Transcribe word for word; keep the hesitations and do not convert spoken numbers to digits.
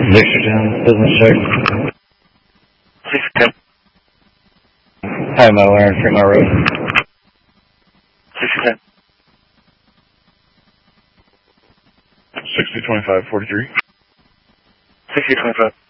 Dixon, business check. six ten. Hi, my Larry, Fremont Road. six ten. sixty twenty-five forty-three. sixty twenty-five.